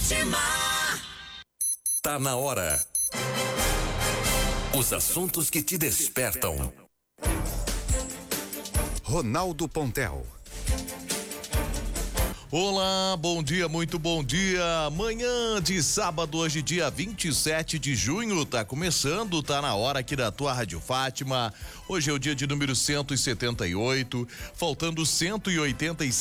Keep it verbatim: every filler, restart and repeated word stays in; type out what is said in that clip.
Fátima. Tá na hora. Os assuntos que te despertam. Ronaldo Pontel. Olá, bom dia, muito bom dia. Manhã de sábado, hoje dia vinte e sete de junho, tá começando, tá na hora aqui da tua Rádio Fátima. Hoje é o dia de número cento e setenta e oito, faltando cento e oitenta e